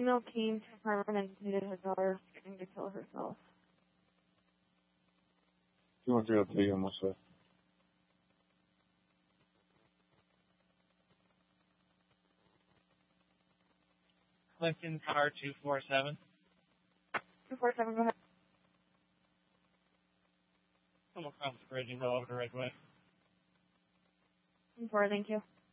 female came to apartment and stated her daughter was trying to kill herself. ¿Qué más que te digamos? Clinton Car 247. 247, go ahead. Come across the bridge and go over to Ridgeway. 4, thank you.